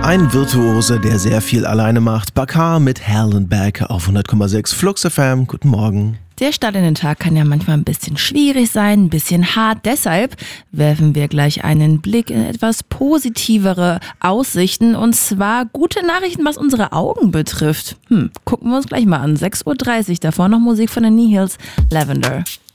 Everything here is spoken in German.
Ein Virtuose, der sehr viel alleine macht. Bakar mit Hell and Back auf 100,6 Flux FM. Guten Morgen. Der Start in den Tag kann ja manchmal ein bisschen schwierig sein, ein bisschen hart. Deshalb werfen wir gleich einen Blick in etwas positivere Aussichten. Und zwar gute Nachrichten, was unsere Augen betrifft. Gucken wir uns gleich mal an. 6:30 Uhr, davor noch Musik von den Nihils, Lavender.